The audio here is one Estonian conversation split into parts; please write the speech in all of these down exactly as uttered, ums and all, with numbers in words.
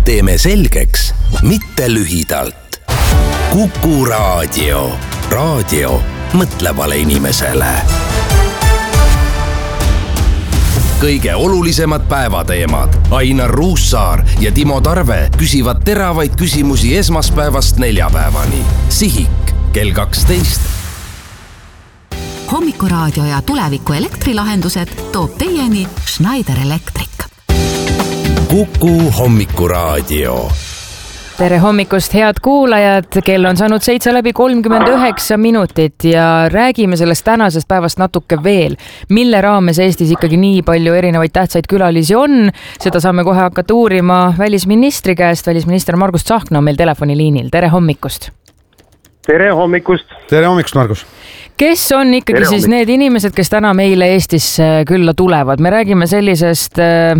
teeme selgeks, mitte lühidalt. Kuku Raadio. Raadio mõtlevale inimesele. Kõige olulisemad päevateemad. Ainar Ruussaar ja Timo Tarve küsivad teravaid küsimusi esmaspäevast neljapäevani. Sihik kell kaksteist. Hommikuraadio ja tuleviku elektrilahendused toob teieni Schneider Electric. Kuku Hommikuraadio. Tere hommikust, head kuulajad, kell on saanud seitse läbi kolmkümmend üheksa minutit ja räägime sellest tänasest päevast natuke veel. Mille raames Eestis ikkagi nii palju erinevaid tähtsaid külalisi on, seda saame kohe hakata uurima välisministri käest. Välisminister Margus Tsahkna on meil telefoniiliinil. Tere hommikust! Tere hommikust! Tere hommikust, Margus! Kes on ikkagi siis need inimesed, kes täna meile Eestis külla tulevad? Me räägime sellisest,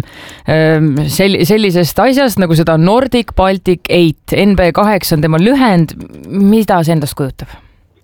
sellisest asjast, nagu seda Nordic Baltic eight, N B kaheksa on tema lühend. Mida see endast kujutab?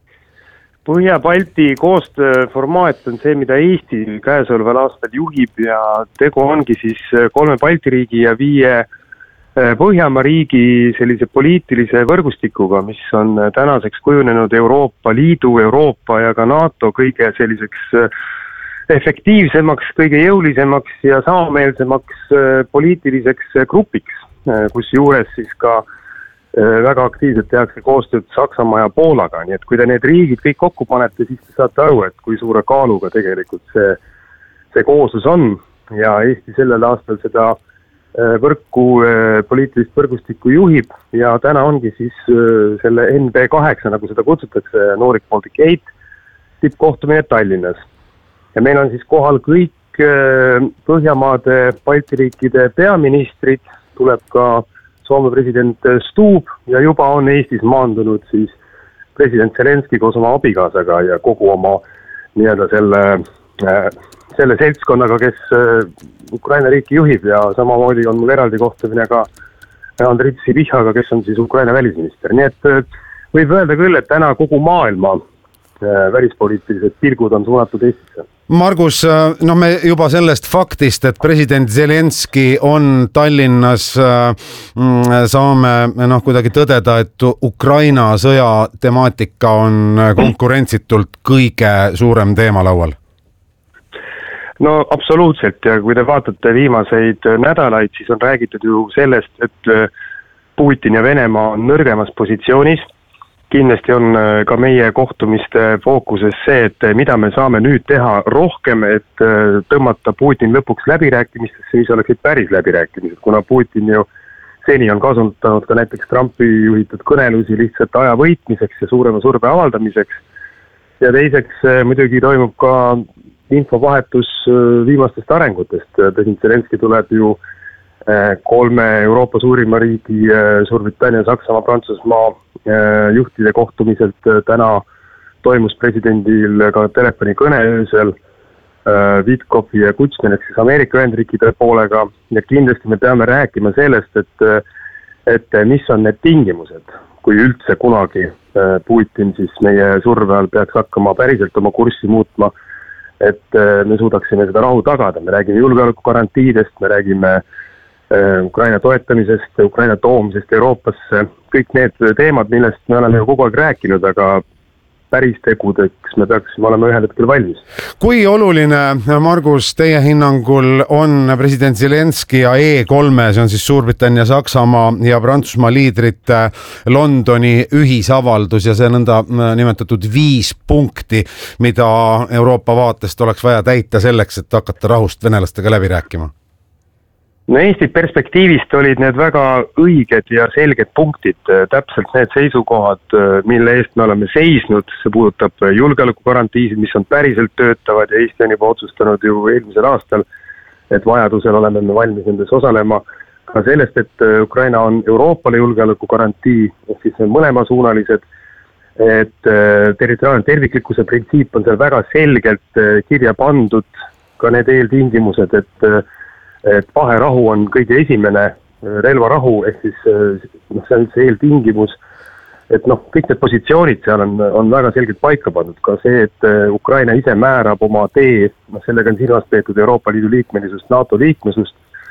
Põhja-Balti koostööformaat on see, mida Eesti käesoleval aastal juhib ja tegu ongi siis kolme Balti riigi ja viie Põhjamaa riigi sellise poliitilise võrgustikuga, mis on tänaseks kujunenud Euroopa Liidu, Euroopa ja ka NATO kõige selliseks efektiivsemaks, kõige jõulisemaks ja samameelsemaks poliitiliseks grupiks, kus juures siis ka väga aktiivselt tehakse koostööd Saksamaa ja Poolaga. Nii et kui te need riigid kõik kokku panete, siis te saate aru, et kui suure kaaluga tegelikult see, see kooslus on ja Eesti sellel aastal seda võrku, poliitilist võrgustikku juhib ja täna ongi siis selle N B kaheksa, nagu seda kutsutakse, Nordic Baltic eight tippkohtumine Tallinnas. Ja meil on siis kohal kõik Põhjamaade, Balti riikide peaministrid, tuleb ka Soome president Stubb ja juba on Eestis maandunud siis president Zelenski koos oma abikaasaga ja kogu oma nii-öelda selle, selle seltskonnaga, kes Ukraina riiki juhib ja samamoodi on mul eraldi kohtumine ka Andrei Sibihaga, kes on siis Ukraina välisminister. Nii et võib öelda küll, et täna kogu maailma välispoliitilised pilgud on suunatud Eestisse. Margus, no me juba sellest faktist, et president Zelenski on Tallinnas, saame noh, kuidagi tõdeda, et Ukraina sõja temaatika on konkurentsitult kõige suurem teema laual. No absoluutselt ja kui te vaatate viimaseid nädalaid, siis on räägitud ju sellest, et Putin ja Venemaa on nõrgemas positsioonis. Kindlasti on ka meie kohtumiste fookuses see, et mida me saame nüüd teha rohkem, et tõmmata Putin lõpuks läbirääkimistesse, mis oleksid päris läbirääkimised, kuna Putin ju seni on kasutanud ka näiteks Trumpi juhitud kõnelusi lihtsalt aja võitmiseks ja suurema surve avaldamiseks. Ja teiseks muidugi toimub ka infovahetus viimastest arengutest. President Zelenski tuleb ju kolme Euroopa suurima riigi, Suurbritannia, Saksamaa, Prantsusmaa juhtide kohtumiselt. Täna toimus presidendil ka telefoni kõne öösel Witkofi ja Kutšmeneks siis Ameerika Ühendriikide poolega ja kindlasti me peame rääkima sellest, et, et mis on need tingimused, kui üldse kunagi Putin siis meie surve all peaks hakkama päriselt oma kurssi muutma, et me suudaksime seda rahu tagada. Me räägime julgeolekugarantiidest, me räägime Ukraina toetamisest, Ukraina toomisest Euroopasse. Kõik need teemad, millest me oleme ju kogu aeg rääkinud, aga päris tegudeks me peaksime olema ühel hetkel valmis. Kui oluline, Margus, teie hinnangul on president Zelenski ja E kolme, see on siis Suurbritannia, Saksamaa ja Prantsusmaa liidrite Londoni ühisavaldus ja see nõnda nimetatud viis punkti, mida Euroopa vaatest oleks vaja täita selleks, et hakata rahust venelastega läbi rääkima? No Eesti perspektiivist olid need väga õiged ja selged punktid, täpselt need seisukohad, mille eest me oleme seisnud. See puudutab julgeolekugarantiisid, mis on päriselt töötavad ja Eesti on juba otsustanud ju eelmisel aastal, et vajadusel oleme me valmis nendes osalema. Ka sellest, et Ukraina on Euroopale julgeolekugarantii, ehk siis mõlemasuunalised, et territoriaalne terviklikkuse printsiip on seal väga selgelt kirja pandud, ka need eeltingimused, et et vaherahu on kõige esimene relvarahu, ehk siis no, see on see eeltingimus, et noh, kõik need positsioonid seal on, on väga selgelt paika pandud. Ka see, et Ukraina ise määrab oma tee, noh, sellega on silmas peetud Euroopa Liidu liikmelisust, NATO liikmesust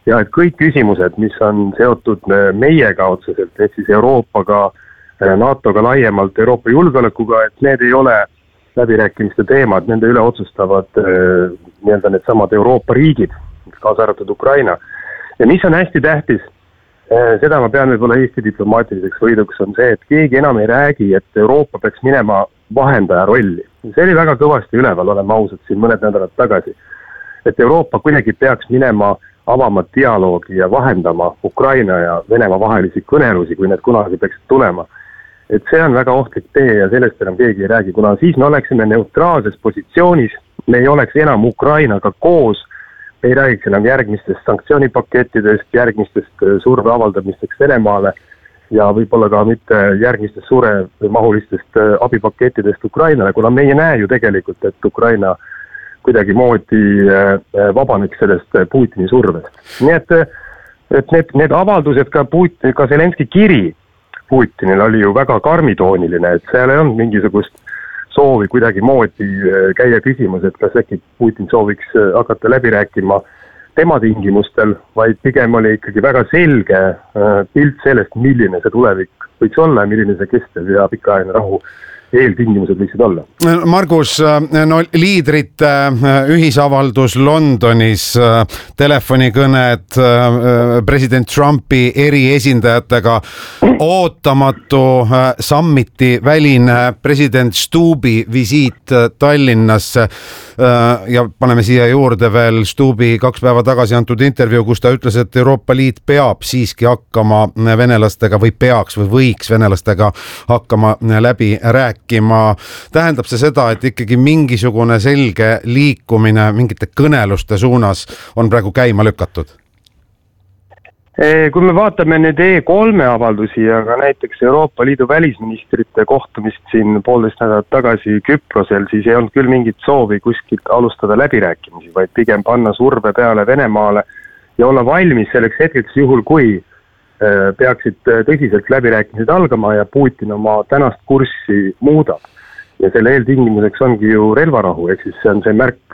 ja et kõik küsimused, mis on seotud meiega otseselt, ehk siis Euroopaga, NATOga laiemalt, Euroopa julgeolekuga, et need ei ole läbirääkimiste teemad, nende üle otsustavad nii-öelda need samad Euroopa riigid, kaasa arvatud Ukraina. Ja mis on hästi tähtis, seda ma pean võib-olla Eesti diplomaatiliseks võiduks, on see, et keegi enam ei räägi, et Euroopa peaks minema vahendaja rolli. See oli väga kõvasti üleval, oleme ausad siin mõned nädalad tagasi, et Euroopa kuidagi peaks minema avama dialoogi ja vahendama Ukraina ja Venemaa vahelisi kõnelusi, kui need kunagi peaksid tulema. Et see on väga ohtlik tee ja sellest enam keegi ei räägi, kuna siis me oleksime neutraalses positsioonis, me ei oleks enam Ukrainaga koos, me ei räägiks enam järgmistest sanktsioonipakettidest, järgmistest surve avaldamisteks Venemaale ja võib-olla ka mitte järgmistest suuremahulistest abipakettidest Ukrainale, kuna me ei näe ju tegelikult, et Ukraina kuidagi moodi vabaneks sellest Putini survest. Nii et, et need, need avaldused, ka, Putin, ka Zelenski kiri Putinil oli ju väga karmitooniline, et seal ei olnud mingisugust soovi kuidagi moodi käia küsimus, et kas äkki Putin sooviks hakata läbi rääkima tema tingimustel, vaid pigem oli ikkagi väga selge pilt sellest, milline see tulevik võiks olla ja milline see kestev ja pikaajaline rahu eeltingimused võiksid olla. Margus, no liidrite ühisavaldus Londonis, telefonikõned president Trumpi eriesindajatega, ootamatu summiti väline president Stubbi visiit Tallinnasse ja paneme siia juurde veel Stubbi kaks päeva tagasi antud intervjuu, kus ta ütles, et Euroopa Liit peab siiski hakkama venelastega või peaks või võiks venelastega hakkama läbi rääkima. Tähendab see seda, et ikkagi mingisugune selge liikumine mingite kõneluste suunas on praegu käima lükatud? Kui me vaatame nüüd E kolme avaldusi ja ka näiteks Euroopa Liidu välisministrite kohtumist siin poolteist nädalat tagasi Küprosel, siis ei olnud küll mingit soovi kuskilt alustada läbirääkimisi, vaid pigem panna surve peale Venemaale ja olla valmis selleks hetkeks juhul, kui peaksid tõsiselt läbirääkimised algama ja Putin oma tänast kurssi muudab. Ja selle eeltingimuseks ongi ju relvarahu, ehk siis see on see märk,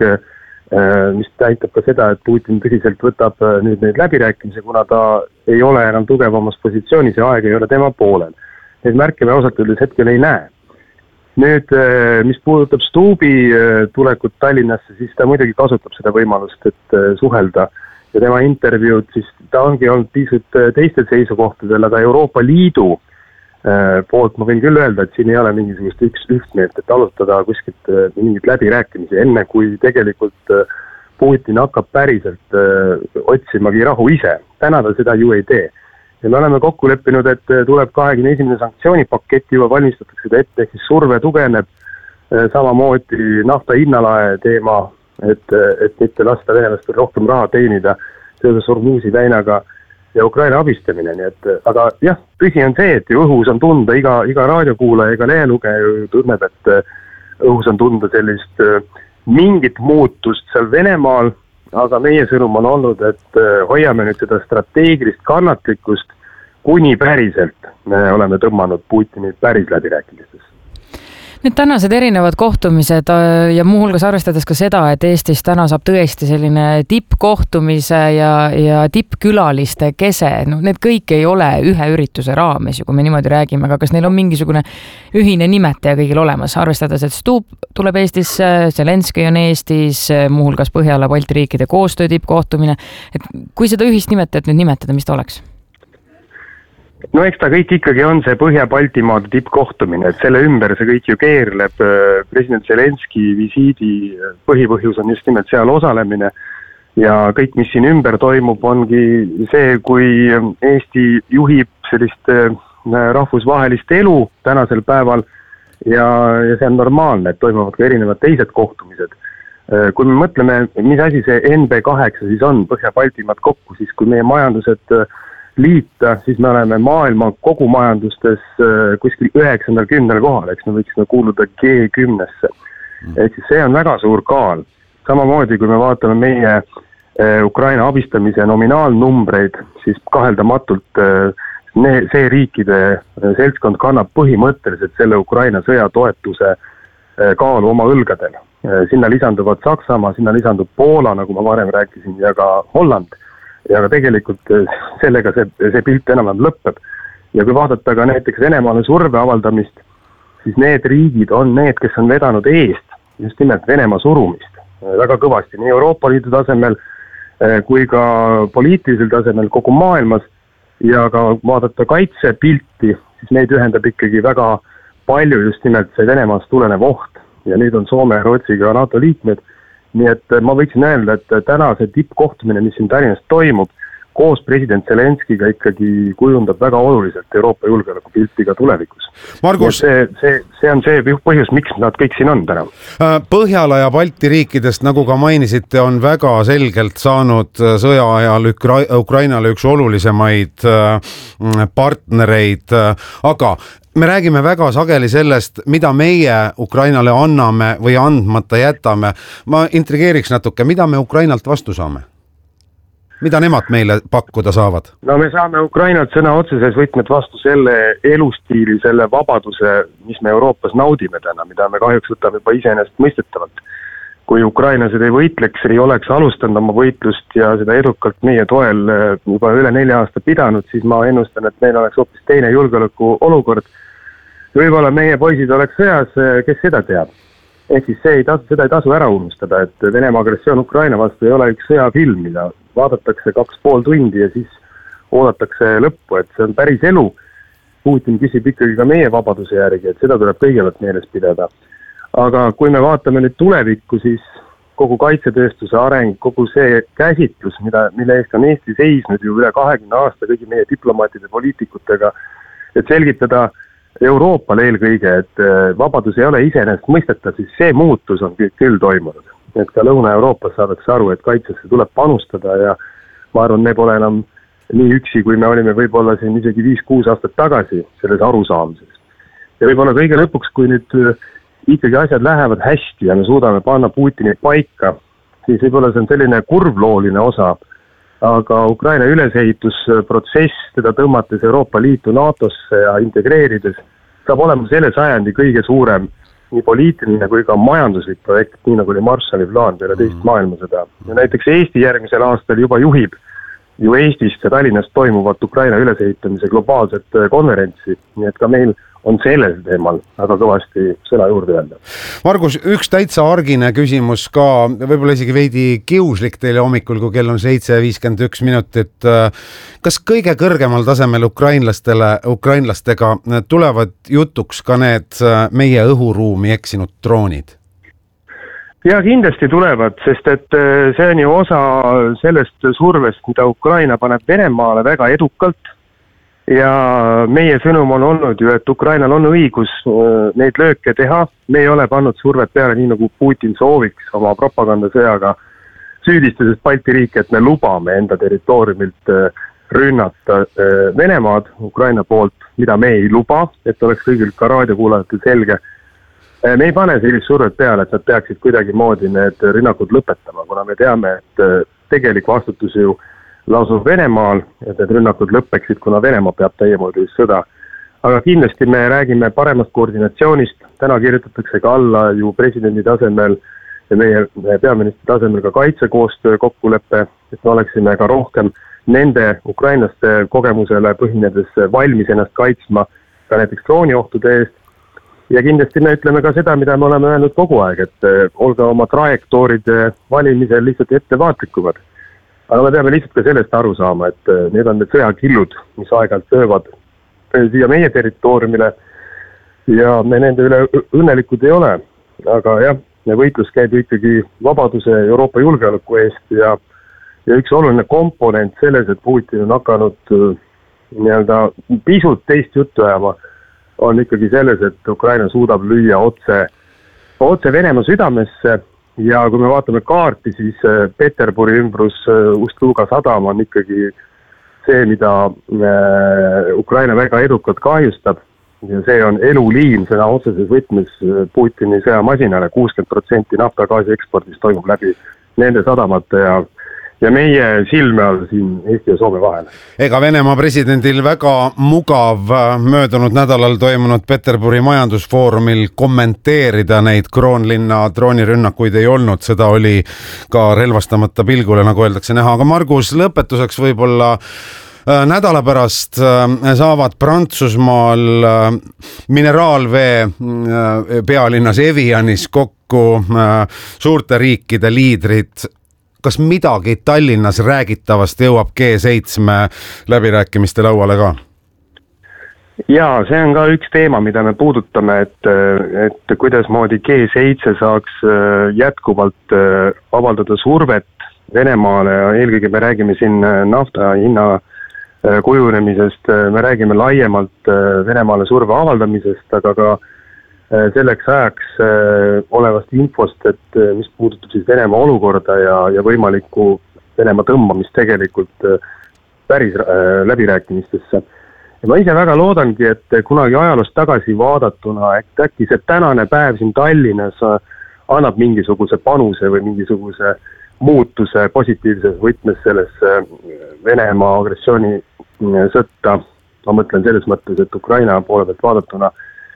mis näitab ka seda, et Putin tõsiselt võtab nüüd neid läbirääkimisi, kuna ta ei ole enam tugevamas positsioonis ja aeg ei ole tema poolel. Neid märke me ausalt öeldes hetkel ei näe. Nüüd, mis puudutab Stubbi tulekut Tallinnasse, siis ta muidugi kasutab seda võimalust, et suhelda ja tema intervjuud, siis ta ongi olnud pisut teistel seisukohtadel, aga Euroopa Liidu poolt ma võin küll öelda, et siin ei ole mingisugust üks ühtmeelt, et alustada kuskilt mingit läbirääkimisi, enne kui tegelikult Putin hakkab päriselt otsimagi rahu ise. Täna ta seda ju ei tee. Ja me oleme kokku leppinud, et tuleb kahekümne esimene sanktsioonipakett juba valmistatakse seda ette, ehk siis surve tugeneb samamoodi nafta hinnalae teema, et, et mitte lasta venelastel rohkem raha teenida seoses Hormuzi väinaga ja Ukraina abistamine. Nii et, aga jah, tõsi on see, et õhus on tunda, iga, iga raadiokuulaja, iga lehelugeja tunneb, et õhus on tunda sellist mingit muutust seal Venemaal, aga meie sõnum on olnud, et hoiame nüüd seda strateegilist kannatlikkust, kuni päriselt me oleme tõmmanud Putini päris läbirääkimistesse. Need tänased erinevad kohtumised ja muuhulgas arvestades ka seda, et Eestis täna saab tõesti selline tippkohtumise ja, ja tippkülaliste kese, no need kõik ei ole ühe ürituse raames, kui me niimoodi räägime, aga kas neil on mingisugune ühine nimetaja kõigil olemas, arvestades, et Stubb tuleb Eestisse, Zelenski on Eestis, muuhulgas Põhjala Balti riikide koostöö tippkohtumine, et kui seda ühist nimetajat nüüd nimetada, mis ta oleks? No eks ta kõik ikkagi on see Põhja-Baltimaade tippkohtumine, et selle ümber see kõik ju keerleb. President Zelenski visiidi põhipõhjus on just nimelt seal osalemine ja kõik, mis siin ümber toimub, ongi see, kui Eesti juhib sellist rahvusvahelist elu tänasel päeval ja, ja see on normaalne, et toimuvad ka erinevad teised kohtumised. Kui me mõtleme, mis asi see N B kaheksa siis on, Põhja-Baltimaad kokku, siis kui meie majandused liita, siis me oleme maailma kogu majandustes kuskil üheksandal kümnel kohal, eks me võiksime kuuluda G kümnesse. Ehk siis see on väga suur kaal. Samamoodi, kui me vaatame meie Ukraina abistamise nominaalnumbreid, siis kaheldamatult see riikide seltskond kannab põhimõtteliselt selle Ukraina sõjatoetuse kaalu oma õlgadel. Sinna lisanduvad Saksamaa, sinna lisandub Poola, nagu ma varem rääkisin, ja ka Holland. ja ka tegelikult sellega see, see pilt enam-vähem lõpeb. Ja kui vaadata ka näiteks Venemaale surve avaldamist, siis need riigid on need, kes on vedanud eest just nimelt Venemaa surumist väga kõvasti nii Euroopa Liidu tasemel kui ka poliitilisel tasemel kogu maailmas ja ka vaadata kaitsepilti, siis neid ühendab ikkagi väga palju just nimelt see Venemaast tulenev oht ja nüüd on Soome ja Rootsiga NATO liikmed. Nii et ma võiksin öelda, et täna see tippkohtumine, mis siin Tallinnas toimub, koos president Zelenskiga ikkagi kujundab väga oluliselt Euroopa julgeolekupilti ka tulevikus. Margus, see, see, see on see põhjus, miks nad kõik siin on täna. Põhjala ja Balti riikidest, nagu ka mainisite, on väga selgelt saanud sõja ajal Ukrainale üks olulisemaid partnereid, aga me räägime väga sageli sellest, mida meie Ukrainale anname või andmata jätame. Ma intrigeeriks natuke, mida me Ukrainalt vastu saame? Mida nemad meile pakkuda saavad? No me saame Ukrainalt sõna otseses võtmed vastu selle elustiili, selle vabaduse, mis me Euroopas naudime täna, mida me kahjuks võtame juba iseenesest mõistetavalt. Kui ukrainlased ei võitleks, ei oleks alustanud oma võitlust ja seda edukalt meie toel juba üle nelja aasta pidanud, siis ma ennustan, et meil oleks hoopis teine julgeoleku olukord. Võib-olla meie poisid oleks sõjas, kes seda teab. Ehk siis see ei tasu, seda ei tasu ära unustada, et Venemaa agressioon Ukraina vastu ei ole üks sõjafilm, mida vaadatakse kaks pool tundi ja siis oodatakse lõppu, et see on päris elu. Putin küsib ikkagi ka meie vabaduse järgi, et seda tuleb kõigepealt meeles pidada. Aga kui me vaatame nüüd tulevikku, siis kogu kaitsetööstuse areng, kogu see käsitlus, mida, mille eest on Eesti seisnud ju üle kahekümne aasta kõigi meie diplomaatide poliitikutega, et selgitada Euroopal eelkõige, et vabadus ei ole iseenesest mõistetav, siis see muutus on küll toimunud. Et ka Lõuna-Euroopas saadakse aru, et kaitsesse tuleb panustada ja ma arvan, me pole enam nii üksi, kui me olime võib-olla siin isegi viis-kuus aastat tagasi selles arusaamises. Ja võib-olla kõige lõpuks, kui nüüd ikkagi asjad lähevad hästi ja me suudame panna Putini paika, siis võib-olla see on selline kurvlooline osa, aga Ukraina ülesehitusprotsess, teda tõmmates Euroopa Liitu NATOsse ja integreerides, saab olema selle sajandi kõige suurem nii poliitiline kui ka majanduslik projekt, nii nagu oli Marshalli plaan peale teist maailmasõda. Ja näiteks Eesti järgmisel aastal juba juhib ju Eestist ja Tallinnast toimuvat Ukraina ülesehitamise globaalset konverentsi, nii et ka meil on selles teemal väga kõvasti sõna juurde öelda. Margus, üks täitsa argine küsimus ka, võib-olla isegi veidi kiuslik teile hommikul, kui kell on seitse viiskümmend üks minutit. Kas kõige kõrgemal tasemel ukrainlastele, ukrainlastega tulevad jutuks ka need meie õhuruumi eksinud droonid? Ja kindlasti tulevad, sest et see on ju osa sellest survest, mida Ukraina paneb Venemaale väga edukalt. Ja meie sõnum on olnud ju, et Ukrainal on õigus neid lööke teha. Me ei ole pannud survet peale nii nagu Putin sooviks oma propagandasõjaga süüdistusest Balti riiki, et me lubame enda territooriumilt rünnata Venemaad Ukraina poolt, mida me ei luba, et oleks kõigil ka raadiokuulajatel selge. Me ei pane sellist survet peale, et nad peaksid kuidagi moodi need rünnakud lõpetama, kuna me teame, et tegelik vastutus ju lausub Venemaal, et need rünnakud lõppeksid, kuna Venemaa peab täiemoodi sõda. Aga kindlasti me räägime paremast koordinatsioonist, täna kirjutatakse ka alla ju presidendi tasemel ja meie peaministri tasemel ka kaitsekoostöö kokkuleppe, et me oleksime ka rohkem nende ukrainlaste kogemusele põhinedes valmis ennast kaitsma ka näiteks drooniohtude eest. Ja kindlasti me ütleme ka seda, mida me oleme öelnud kogu aeg, et olge oma trajektooride valimisel lihtsalt ettevaatlikumad. Aga me peame lihtsalt ka sellest aru saama, et need on need sõjakillud, mis aeg-ajalt söövad siia meie territooriumile ja me nende üle õnnelikud ei ole. Aga jah, võitlus käib ikkagi vabaduse Euroopa julgeoleku eest ja, ja üks oluline komponent selles, et Putin on hakanud nii-öelda pisut teist juttu ajama, on ikkagi selles, et Ukraina suudab lüüa otse, otse Venemaa südamesse ja kui me vaatame kaarti, siis Peterburi ümbrus Ust-Luga sadam on ikkagi see, mida Ukraina väga edukalt kahjustab ja see on eluliin sõna otseses võtmes Putini sõjamasinale, kuuskümmend protsenti naftagaasi ekspordist toimub läbi nende sadamate ja ja meie silme all siin Eesti ja Soome vahel. Ega Venemaa presidendil väga mugav möödunud nädalal toimunud Peterburi majandusfoorumil kommenteerida neid Kroonlinna droonirünnakuid ei olnud, seda oli ka relvastamata pilgule, nagu öeldakse, näha. Aga Margus, lõpetuseks võib-olla nädala pärast saavad Prantsusmaal mineraalvee pealinnas Evianis kokku suurte riikide liidrid. Kas midagi Tallinnas räägitavast jõuab G seitsme läbirääkimiste lauale ka? Jaa, see on ka üks teema, mida me puudutame, et, et kuidas moodi G seitse saaks jätkuvalt avaldada survet Venemaale ja eelkõige me räägime siin nafta hinna kujunemisest, me räägime laiemalt Venemaale surve avaldamisest, aga ka selleks ajaks olevast infost, et mis puudutab siis Venemaa olukorda ja, ja võimalikku Venemaa tõmbamist tegelikult päris läbirääkimistesse. Ja ma ise väga loodangi, et kunagi ajaloost tagasi vaadatuna, et äkki see tänane päev siin Tallinnas annab mingisuguse panuse või mingisuguse muutuse positiivses võtmes selles Venemaa agressiooni sõtta. Ma mõtlen selles mõttes, et Ukraina poole pealt vaadatuna,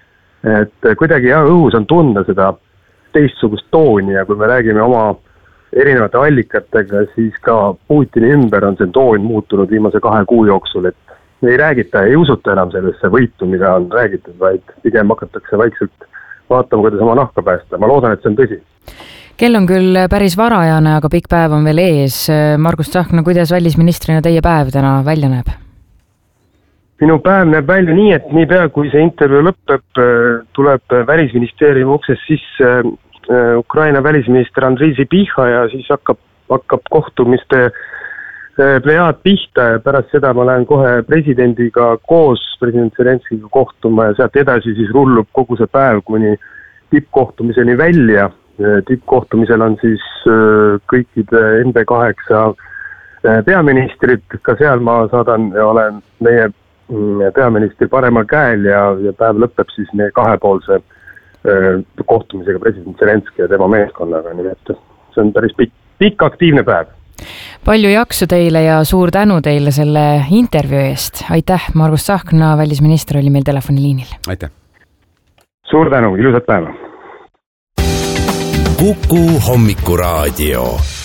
et kuidagi jah, õhus on tunda seda teistsugust tooni ja kui me räägime oma erinevate allikatega, siis ka Putini ümber on see toon muutunud viimase kahe kuu jooksul, et ei räägita, ei usuta enam sellesse võitu, mida on räägitud, vaid pigem hakatakse vaikselt vaatama, kuidas oma nahka päästa. Ma loodan, et see on tõsi. Kell on küll päris varajane, aga pikk päev on veel ees. Margus Tsahkna, kuidas välisministrina teie päev täna välja näeb? Minu päev näeb välja nii, et nii pea, kui see intervjuu lõpeb, tuleb välisministeeriumi uksest sisse Ukraina välisminister Andrei Sibiha ja siis hakkab, hakkab kohtumiste plejaad pihta ja pärast seda ma lähen kohe presidendiga koos, president Zelenskiga kohtuma ja sealt edasi siis rullub kogu see päev kuni tippkohtumiseni välja. Tippkohtumisel on siis kõikide N B kaheksa peaministrid, ka seal ma saadan ja olen meie peaministri paremal käel ja, ja päev lõpeb siis meie kahepoolse kohtumisega president Zelenski ja tema meeskonnaga, nii et see on päris pikk, pikk aktiivne päev. Palju jaksu teile ja suur tänu teile selle intervjuu eest. Aitäh, Margus Tsahkna, välisminister oli meil telefoniliinil. Aitäh. Suur tänu, ilusat päeva. Kuku Hommikuraadio.